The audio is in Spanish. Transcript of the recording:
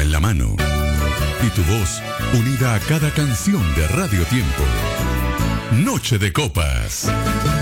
en la mano. Y tu voz unida a cada canción de Radio Tiempo. Noche de Copas.